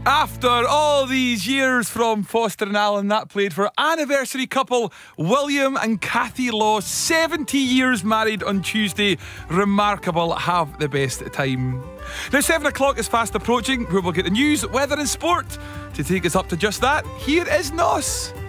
After all these years from Foster and Allen, that played for anniversary couple William and Kathy Law. 70 years married on Tuesday. Remarkable. Have the best time. Now 7 o'clock is fast approaching, where we'll get the news, weather and sport. To take us up to just that, here is Nos.